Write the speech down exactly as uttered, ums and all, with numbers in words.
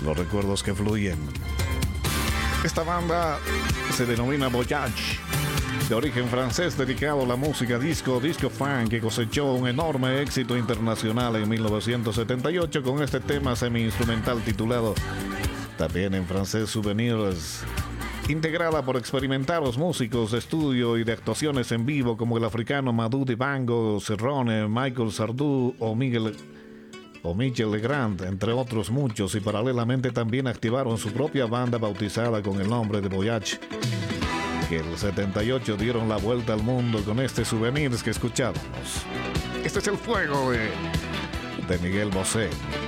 los recuerdos que fluyen. Esta banda se denomina Voyage, de origen francés, dedicado a la música disco, disco funk, que cosechó un enorme éxito internacional en mil novecientos setenta y ocho con este tema semi-instrumental titulado también en francés Souvenirs, integrada por experimentados músicos de estudio y de actuaciones en vivo como el africano Madou Dibango, Cerrone, Michael Sardou o Miguel o Michel Legrand, entre otros muchos, y paralelamente también activaron su propia banda bautizada con el nombre de Voyage, que en el setenta y ocho dieron la vuelta al mundo con este Souvenirs que escuchábamos. Este es el fuego de, de Miguel Bosé.